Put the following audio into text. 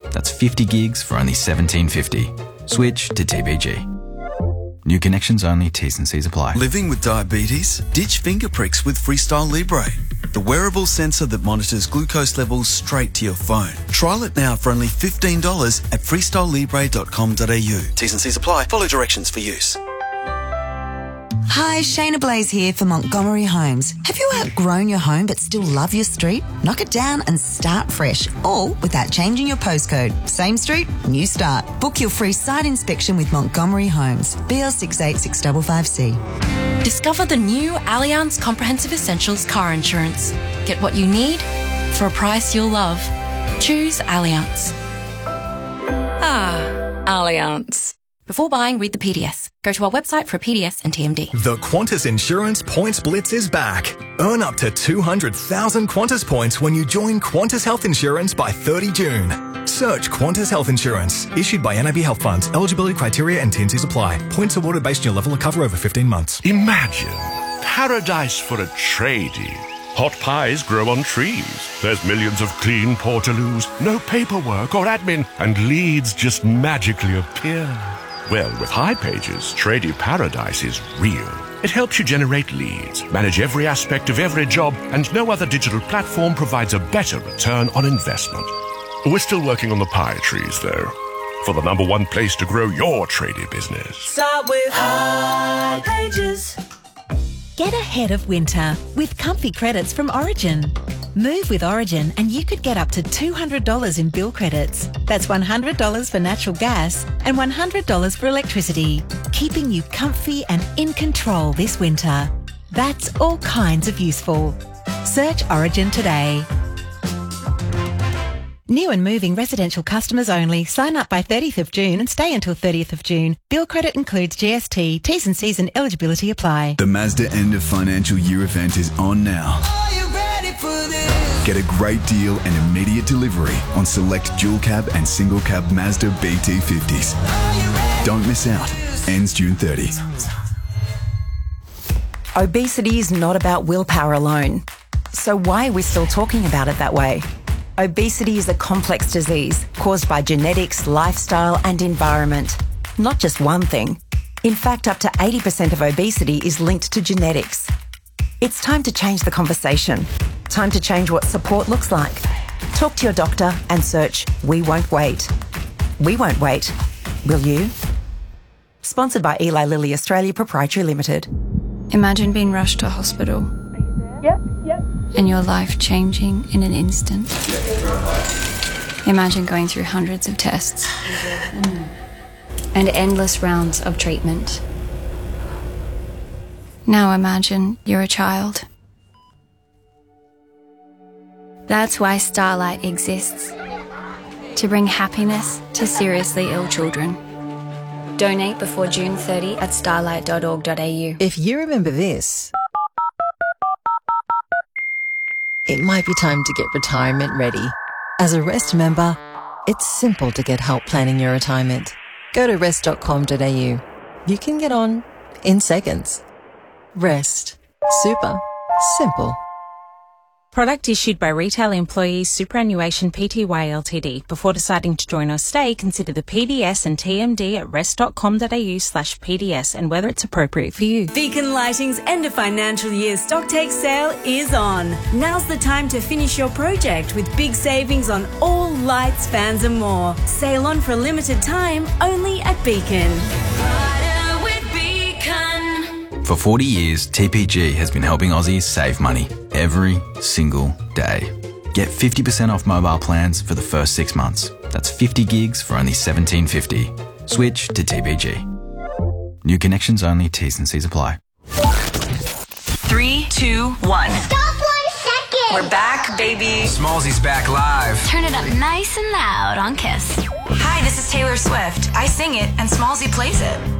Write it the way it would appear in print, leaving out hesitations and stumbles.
That's 50 gigs for only $17.50. Switch to TPG. New connections only, T's and C's apply. Living with diabetes? Ditch finger pricks with Freestyle Libre, the wearable sensor that monitors glucose levels straight to your phone. Trial it now for only $15 at freestylelibre.com.au. T's and C's apply. Follow directions for use. Hi, Shayna Blaze here for Montgomery Homes. Have you outgrown your home but still love your street? Knock it down and start fresh, all without changing your postcode. Same street, new start. Book your free site inspection with Montgomery Homes. BL686555C. Discover the new Allianz Comprehensive Essentials car insurance. Get what you need for a price you'll love. Choose Allianz. Allianz. Before buying, read the PDS. Go to our website for a PDS and TMD. The Qantas Insurance Points Blitz is back. Earn up to 200,000 Qantas points when you join Qantas Health Insurance by 30 June. Search Qantas Health Insurance. Issued by NAB Health Funds. Eligibility criteria and T&Cs apply. Points awarded based on your level of cover over 15 months. Imagine paradise for a tradie. Hot pies grow on trees. There's millions of clean portaloos, no paperwork or admin, and leads just magically appear. Well, with High Pages, Tradie Paradise is real. It helps you generate leads, manage every aspect of every job, and no other digital platform provides a better return on investment. We're still working on the pie trees, though, for the #1 place to grow your tradie business. Start with High Pages. Get ahead of winter with comfy credits from Origin. Move with Origin and you could get up to $200 in bill credits. That's $100 for natural gas and $100 for electricity, keeping you comfy and in control this winter. That's all kinds of useful. Search Origin today. New and moving residential customers only. Sign up by 30th of June and stay until 30th of June. Bill credit includes GST, T's and C's and eligibility apply. The Mazda end of financial year event is on now. Are you ready for this? Get a great deal and immediate delivery on select dual cab and single cab Mazda BT50s. Don't miss out. Ends June 30. Obesity is not about willpower alone. So why are we still talking about it that way? Obesity is a complex disease caused by genetics, lifestyle and environment. Not just one thing. In fact, up to 80% of obesity is linked to genetics. It's time to change the conversation. Time to change what support looks like. Talk to your doctor and search We Won't Wait. We won't wait. Will you? Sponsored by Eli Lilly Australia Proprietary Limited. Imagine being rushed to hospital. Yep. And your life changing in an instant. Imagine going through hundreds of tests and endless rounds of treatment. Now imagine you're a child. That's why Starlight exists. To bring happiness to seriously ill children. Donate before June 30 at starlight.org.au. If you remember this, it might be time to get retirement ready. As a REST member, it's simple to get help planning your retirement. Go to rest.com.au. You can get on in seconds. REST. Super. Simple. Product issued by Retail Employees Superannuation Pty Ltd. Before deciding to join or stay, consider the PDS and TMD at rest.com.au/PDS and whether it's appropriate for you. Beacon Lighting's end of financial year stocktake sale is on. Now's the time to finish your project with big savings on all lights, fans and more. Sale on for a limited time only at Beacon. For 40 years, TPG has been helping Aussies save money every single day. Get 50% off mobile plans for the first 6 months. That's 50 gigs for only $17.50. Switch to TPG. New connections only, T's and C's apply. 3, 2, 1. Stop 1 second. We're back, baby. Smallsy's back live. Turn it up nice and loud on Kiss. Hi, this is Taylor Swift. I sing it and Smallsy plays it.